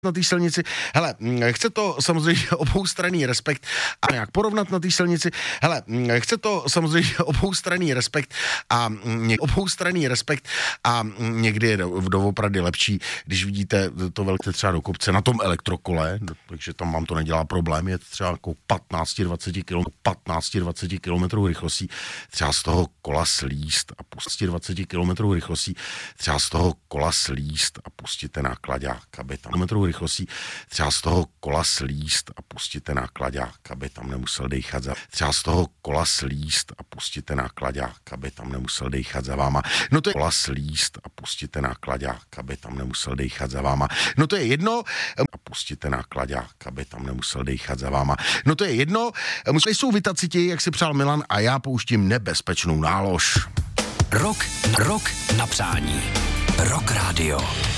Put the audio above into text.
na té silnici. Hele, chce to samozřejmě oboustranný respekt a jak porovnat na té silnici. Hele, chce to samozřejmě oboustranný respekt a někdy je doopravdy lepší, když vidíte to velké třeba do kopce na tom elektrokole, takže tam vám to nedělá problém, je třeba jako 15-20 km rychlostí, třeba z toho kola slíst a pustit 20 km rychlostí, třeba z toho kola slíst a pustíte náklaďák, aby tam rychlostí, třeba z toho kola slíst a pustíte náklaďák, aby tam nemusel dejchat třeba z toho kola slíst a pustíte náklaďák, aby tam nemusel dejchat za váma. No to je kola slíst a pustíte náklaďák, aby tam nemusel dejchat za váma. No to je jedno a pustíte náklaďák, aby tam nemusel dejchat za váma. No to je jedno, jsou vytaciti, jak si přál Milan, a já pouštím nebezpečnou nálož. Rok na přání. Rock Radio.